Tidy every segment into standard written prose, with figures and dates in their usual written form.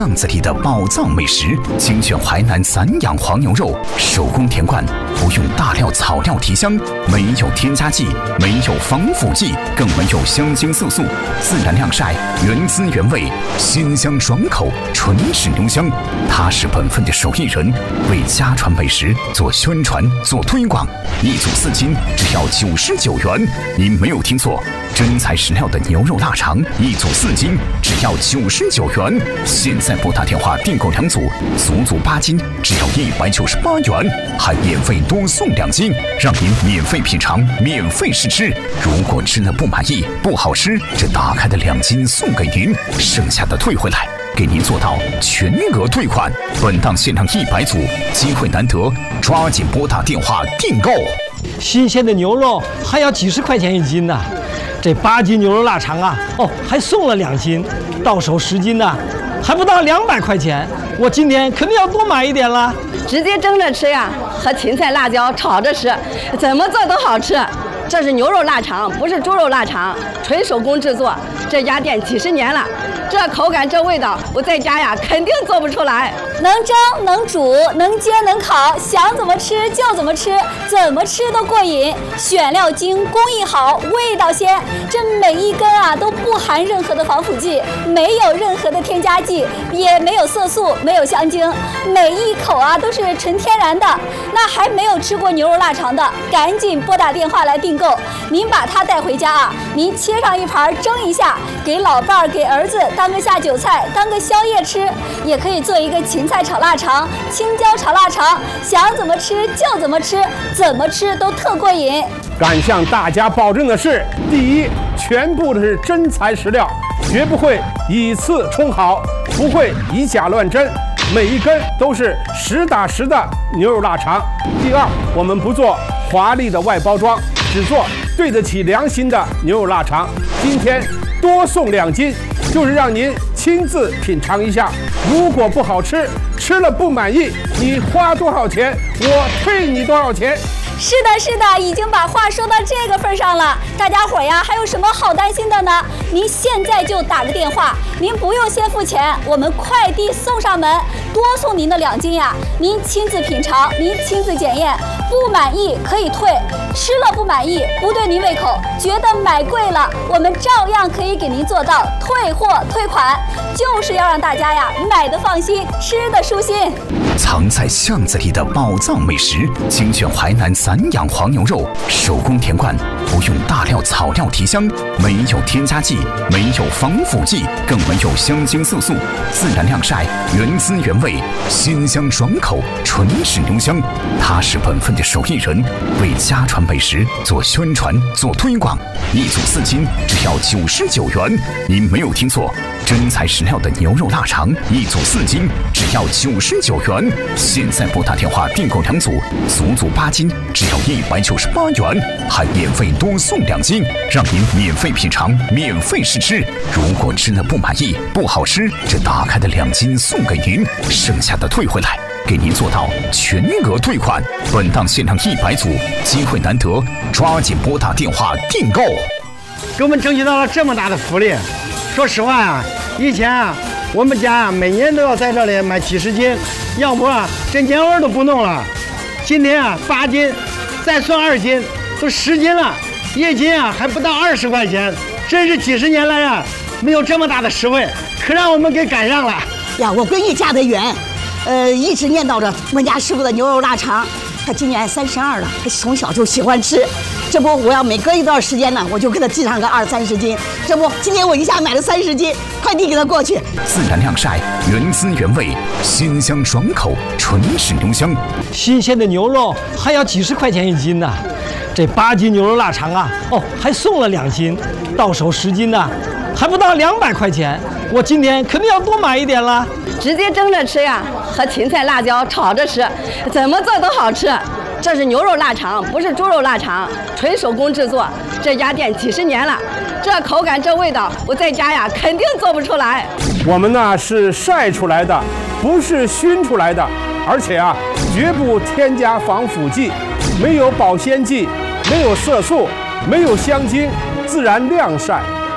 巷子里的宝藏美食，精选淮南散养黄牛肉，手工田灌，不用大料草料提香，没有添加剂，没有防腐剂，更没有香精色素，自然晾晒，原汁原味，鲜香爽口，纯是牛香。他是本分的手艺人，为家传美食做宣传、做推广，一组4斤只要99元。您没有听错，真材实料的牛肉腊肠，一组4斤只要99元。现在拨打电话订购2组，足足8斤，只要198元，还免费多送2斤，让您免费品尝，免费试吃。如果吃了不满意、不好吃，这打开的2斤送给您，剩下的退回来，给您做到全额退款。本档限量100组，机会难得，抓紧拨打电话订购。 新鲜的牛肉还要几十块钱1斤呢，这8斤牛肉腊肠啊，还送了2斤，到手10斤呢，还不到200块钱。我今天肯定要多买一点了。 直接蒸着吃呀，和芹菜、辣椒炒着吃，怎么做都好吃。这是牛肉腊肠，不是猪肉腊肠，纯手工制作。这家店几十年了，这口感、这味道，我在家呀肯定做不出来。 能蒸、能煮、能煎、能烤，想怎么吃就怎么吃，怎么吃都过瘾。选料精，工艺好，味道鲜。这每一根啊都不含任何的防腐剂，没有任何的添加剂，也没有色素，没有香精，每一口啊都是纯天然的。那还没有吃过牛肉腊肠的，赶紧拨打电话来订购。您把它带回家啊，您切上一盘蒸一下，给老伴儿、给儿子当个下酒菜，当个宵夜吃，也可以做一个芹菜炒腊肠、青椒炒腊肠，想怎么吃就怎么吃，怎么吃都特过瘾。 敢向大家保证的是，第一，全部的是真材实料，绝不会以次充好，不会以假乱真，每一根都是实打实的牛肉腊肠。第二，我们不做华丽的外包装，只做对得起良心的牛肉腊肠。今天多送2斤，就是让您亲自品尝一下。如果不好吃，吃了不满意，你花多少钱，我退你多少钱。 是的，是的，已经把话说到这个份上了。大家伙呀，还有什么好担心的呢？您现在就打个电话，您不用先付钱，我们快递送上门，多送您的2斤呀。您亲自品尝，您亲自检验，不满意可以退，吃了不满意，不对您胃口，觉得买贵了，我们照样可以给您做到退货退款，就是要让大家呀买的放心，吃的舒心。 藏在巷子里的宝藏美食，精选淮南散养黄牛肉，手工田灌，不用大料草料提香，没有添加剂，没有防腐剂，更没有香精色素，自然晾晒，原汁原味，鲜香爽口，纯是牛香。他是本分的手艺人，为家传美食做宣传、做推广，一组4斤只要99元。您没有听错，真材实料的牛肉腊肠，一组4斤只要99元。现在拨打电话订购2组，足足8斤，只要198元，还免费多送2斤，让您免费品尝，免费试吃。如果吃了不满意、不好吃，这打开的2斤送给您，剩下的退回来，给您做到全额退款。本档限量100组，机会难得，抓紧拨打电话订购。 给我们争取到了这么大的福利，说实话啊，以前啊，我们家啊每年都要在这里买几十斤，要不啊这年味都不弄了。今天啊8斤，再算2斤，都10斤了，1斤啊还不到20块钱，真是几十年来啊没有这么大的实惠，可让我们给赶上了呀！我闺女嫁得远，一直念叨着我们家师傅的牛肉腊肠，她今年32了，她从小就喜欢吃。这不，我要每隔一段时间呢，我就给她寄上个20-30斤。这不，今天我一下买了30斤，快递给她过去。 自然晾晒，原汁原味，鲜香爽口，纯是牛香。 新鲜的牛肉还要几十块钱1斤呢，这8斤牛肉腊肠啊，还送了2斤，到手10斤呢，还不到200块钱。我今天肯定要多买一点了。 直接蒸着吃呀，和芹菜、辣椒炒着吃，怎么做都好吃。这是牛肉腊肠，不是猪肉腊肠，纯手工制作。这家店几十年了，这口感、这味道，我在家呀肯定做不出来。 我们呢是晒出来的，不是熏出来的，而且啊绝不添加防腐剂，没有保鲜剂，没有色素，没有香精，自然晾晒，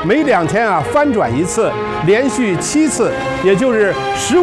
每2天翻转一次，连续7次，也就是15